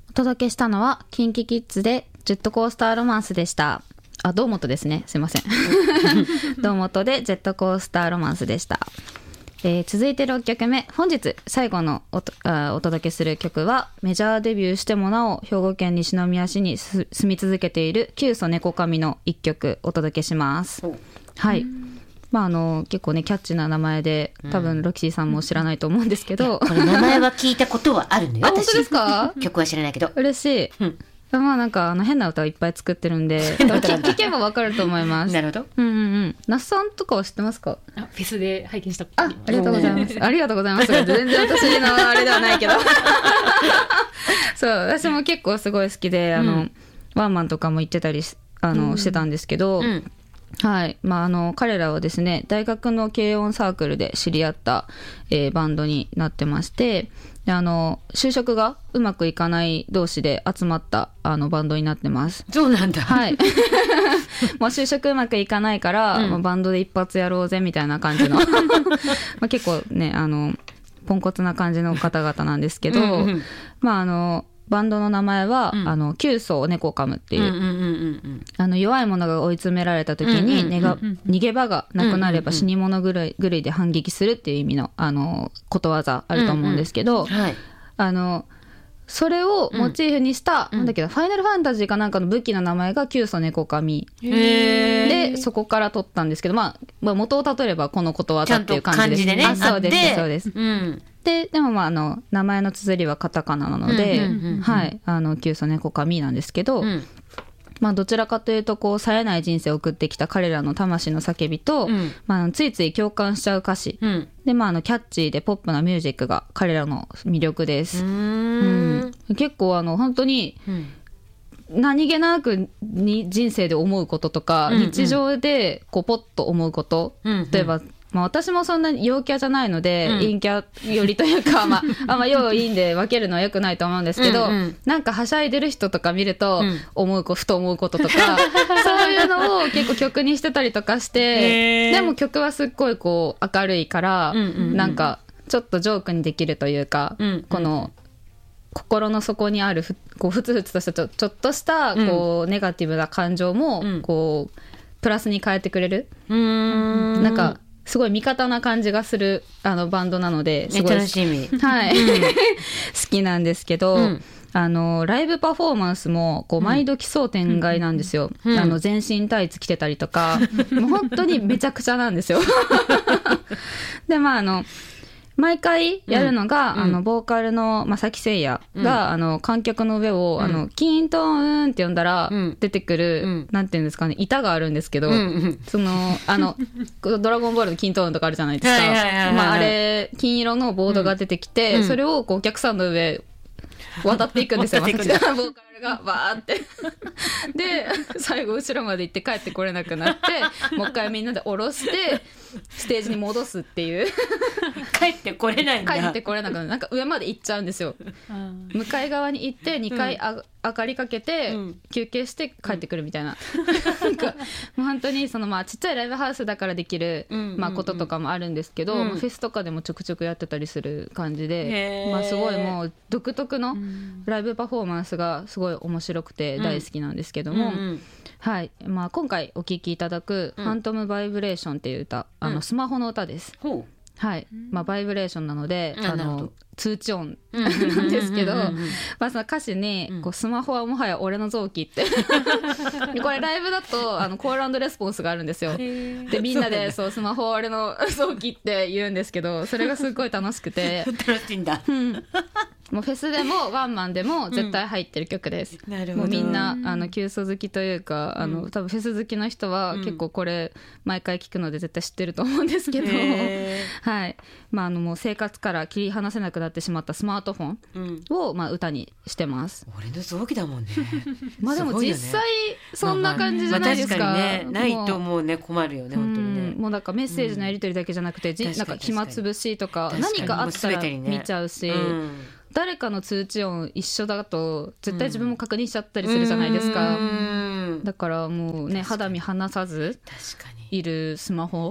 お届けしたのはキンキキッズでジェットコースターロマンスでした。あ、堂本ですね、すいません堂本でジェットコースターロマンスでした。続いて6曲目、本日最後のお届けする曲は、メジャーデビューしてもなお兵庫県西宮市に住み続けているキュウソネコカミの1曲お届けします。はい、結構ねキャッチーな名前で、多分ロキシーさんも知らないと思うんですけど、 これ名前は聞いたことはあるのよ。 あ、本当ですか？ 曲は知らないけど嬉しい、なんか変な歌をいっぱい作ってるんで聞けばわかると思います。 なるほど。 那須さんとかは知ってますか？ フェスで拝見したことありがとうございますありがとうございます全然私のあれではないけどそう私も結構すごい好きでワンマンとかも行ってたりしてたんですけど、はい、彼らはですね、大学の軽音サークルで知り合った、バンドになってまして、で就職がうまくいかない同士で集まったバンドになってます。 そうなんだ。 はいもう就職うまくいかないから、バンドで一発やろうぜみたいな感じの結構ねポンコツな感じの方々なんですけど、バンドの名前は、キュウソネコカムっていう、弱い者が追い詰められた時に、逃げ場がなくなれば死に物狂いで反撃するっていう意味の、ことわざあると思うんですけど、それをモチーフにした、なんだっけど、ファイナルファンタジーかなんかの武器の名前がキュウソネコカミで、そこから取ったんですけど、元をたどればこのことわざっていう感じです。 ちゃんと漢字でね。 そうですそうです。でも名前の綴りはカタカナなので、はい、キュウソネコカミなんですけど、どちらかというとこう冴えない人生を送ってきた彼らの魂の叫びと、ついつい共感しちゃう歌詞、でキャッチーでポップなミュージックが彼らの魅力です。結構本当に、何気なくに人生で思うこととか、日常でこうポッと思うこと、例えば私もそんなに陽キャじゃないので、陰キャよりというか、陽陰で分けるのは良くないと思うんですけど、なんかはしゃいでる人とか見ると、ふと思うこととか、そういうのを結構曲にしてたりとかして、でも曲はすっごいこう明るいから、なんかちょっとジョークにできるというか、この心の底にあるこうふつふつとしたちょっとしたこうネガティブな感情もこうプラスに変えてくれる、なんかすごい味方な感じがするバンドなので、すごい楽しみ、 はい好きなんですけど、ライブパフォーマンスもこう毎度奇想天外なんですよ。全身タイツ着てたりとか、もう本当にめちゃくちゃなんですよで毎回やるのが、ボーカルの正木誠也が、観客の上を、キーントーンって呼んだら出てくる、なんていうんですかね、板があるんですけど、ドラゴンボールのキーントーンとかあるじゃないですか。あれ、金色のボードが出てきて、それをこうお客さんの上、渡っていくんですよ、正木さん。ボーカルがバーってで最後後ろまで行って帰ってこれなくなって、もう一回みんなで下ろしてステージに戻すっていう帰ってこれないんだ。 帰ってこれなくなる、なんか上まで行っちゃうんですよ。向かい側に行って2回明かりかけて、休憩して帰ってくるみたいな、なんかもう本当にちっちゃいライブハウスだからできる、こととかもあるんですけど、フェスとかでもちょくちょくやってたりする感じで、すごいもう独特のライブパフォーマンスがすごい面白くて大好きなんですけども、はい、今回お聴きいただくファントムバイブレーションっていう歌、スマホの歌です。はい、バイブレーションなので通知音なんですけど、その歌詞にこうスマホはもはや俺の臓器ってこれライブだとコール&レスポンスがあるんですよ。でみんなでスマホは俺の臓器って言うんですけど、それがすごい楽しくて楽しいんだ、 もうフェスでもワンマンでも絶対入ってる曲です。 なるほど。 もうみんなキュウソ好きというか多分フェス好きな人は結構これ毎回聞くので絶対知ってると思うんですけど、はい、もう生活から切り離せなくなってしまったスマートフォンを、歌にしてます。 俺の臓器だもんねでも実際そんな感じじゃないですか。 確かにね、ないと思うね、困るよね本当にね。 もうなんかメッセージのやり取りだけじゃなくて、なんか暇つぶしとか何かあったら見ちゃうし、誰かの通知音一緒だと絶対自分も確認しちゃったりするじゃないですか。だからもうね、肌身離さずいるスマホ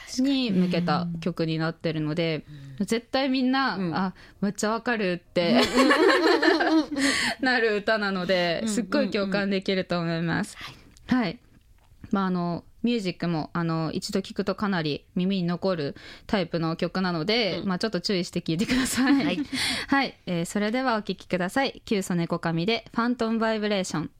に向けた曲になってるので、絶対みんな、あ、めっちゃわかるってなる歌なので、すっごい共感できると思います。はい。ミュージックも一度聴くとかなり耳に残るタイプの曲なので、ちょっと注意して聴いてください。はい、それではお聴きください。キュウソネコカミでファントムバイブレーション。